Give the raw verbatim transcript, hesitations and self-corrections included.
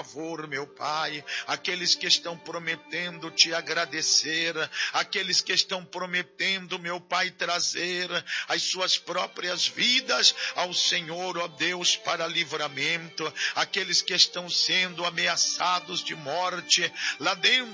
favor, meu Pai, aqueles que estão prometendo te agradecer, aqueles que estão prometendo, meu Pai, trazer as suas próprias vidas ao Senhor, ó Deus, para livramento, aqueles que estão sendo ameaçados de morte lá dentro